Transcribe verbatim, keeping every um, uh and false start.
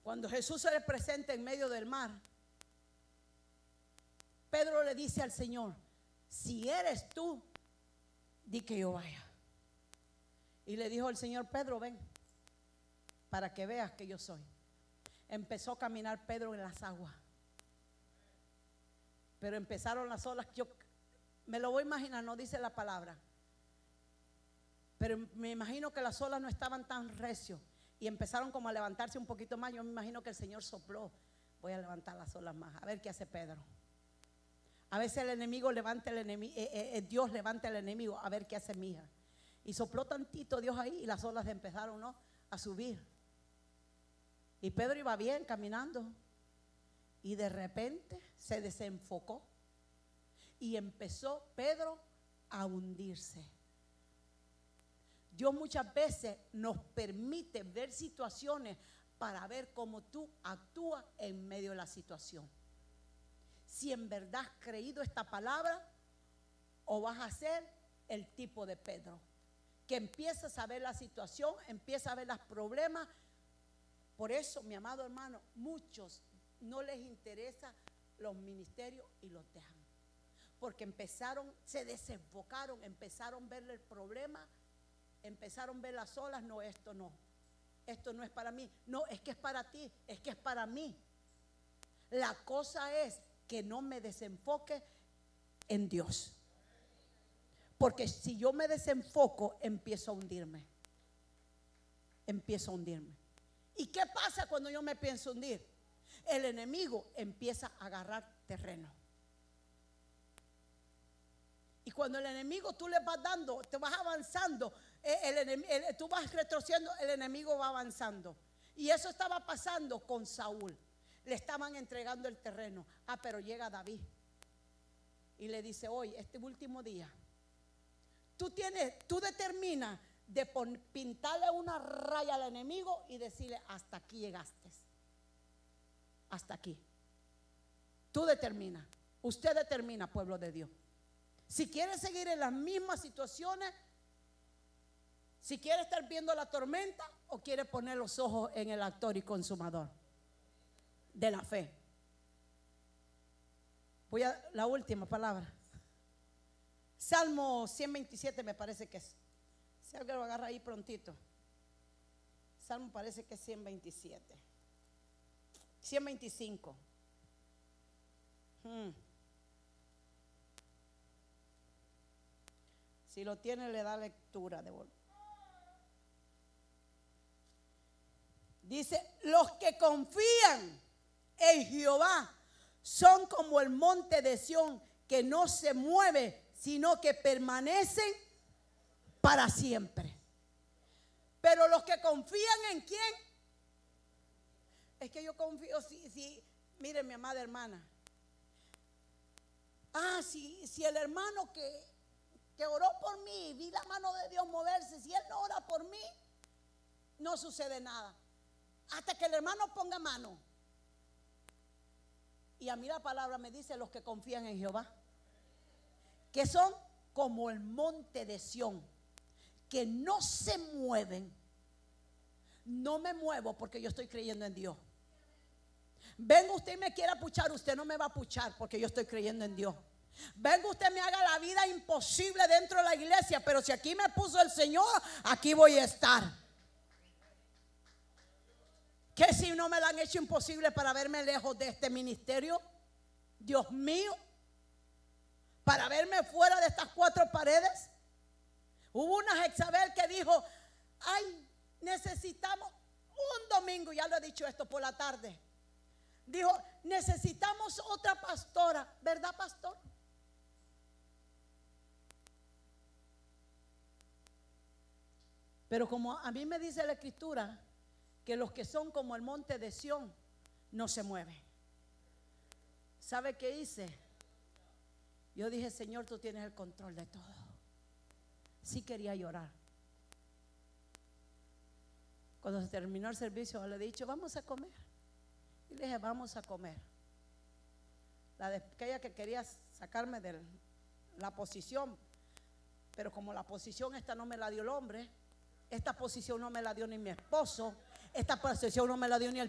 Cuando Jesús se le presenta en medio del mar, Pedro le dice al Señor: si eres tú, di que yo vaya. Y le dijo el Señor: Pedro, ven, para que veas que yo soy. Empezó a caminar Pedro en las aguas, pero empezaron las olas. Yo me lo voy a imaginar, no dice la palabra, pero me imagino que las olas no estaban tan recios y empezaron como a levantarse un poquito más. Yo me imagino que el Señor sopló: voy a levantar las olas más, a ver qué hace Pedro. A veces el enemigo levanta el enemigo, eh, eh, Dios levanta el enemigo, a ver qué hace mi hija. Y sopló tantito Dios ahí y las olas empezaron, ¿no?, a subir. Y Pedro iba bien caminando y de repente se desenfocó y empezó Pedro a hundirse. Dios muchas veces nos permite ver situaciones para ver cómo tú actúas en medio de la situación. Si en verdad has creído esta palabra o vas a ser el tipo de Pedro, que empiezas a ver la situación, empieza a ver los problemas. Por eso, mi amado hermano, muchos no les interesa los ministerios y los dejan, porque empezaron, se desenfocaron, empezaron a ver el problema, empezaron a ver las olas. No, esto no, esto no es para mí. No, es que es para ti, es que es para mí. La cosa es que no me desenfoque en Dios, porque si yo me desenfoco, empiezo a hundirme, empiezo a hundirme. ¿Y qué pasa cuando yo me pienso hundir? El enemigo empieza a agarrar terreno. Y cuando el enemigo tú le vas dando, te vas avanzando, el, el, el, tú vas retrocediendo, el enemigo va avanzando. Y eso estaba pasando con Saúl. Le estaban entregando el terreno. Ah, pero llega David y le dice: hoy, este último día, tú tienes, tú determinas de pon, pintarle una raya al enemigo y decirle: hasta aquí llegaste, hasta aquí. Tú determinas, usted determina, pueblo de Dios, si quiere seguir en las mismas situaciones, si quiere estar viendo la tormenta o quiere poner los ojos en el autor y consumador de la fe. Voy a la última palabra. Salmo ciento veintisiete me parece que es. Si alguien lo agarra ahí prontito. Salmo parece que es ciento veintisiete. ciento veinticinco. Hmm. Si lo tiene, le da lectura de vuelta. Dice: los que confían en Jehová son como el monte de Sión, que no se mueve, sino que permanecen para siempre. Pero los que confían en quién, es que yo confío, si, si miren, mi amada hermana, ah, si, si el hermano que, que oró por mí, vi la mano de Dios moverse, si él no ora por mí, no sucede nada, hasta que el hermano ponga mano. Y a mí la palabra me dice: los que confían en Jehová, que son como el monte de Sión, que no se mueven. No me muevo porque yo estoy creyendo en Dios. Venga usted y me quiera puchar, usted no me va a puchar porque yo estoy creyendo en Dios. Venga usted, me haga la vida imposible dentro de la iglesia, pero si aquí me puso el Señor, aquí voy a estar. Que si no me la han hecho imposible para verme lejos de este ministerio, Dios mío, para verme fuera de estas cuatro paredes. Hubo una Jezabel que dijo: ay, necesitamos un domingo, ya lo he dicho esto por la tarde, dijo: necesitamos otra pastora, ¿verdad, pastor? Pero como a mí me dice la escritura que los que son como el monte de Sión no se mueven, ¿sabe qué hice? Yo dije: Señor, tú tienes el control de todo. Sí quería llorar. Cuando se terminó el servicio, le he dicho: vamos a comer. Y le dije: vamos a comer. La de aquella que quería sacarme de la posición, pero como la posición esta no me la dio el hombre, esta posición no me la dio ni mi esposo, esta posición no me la dio ni el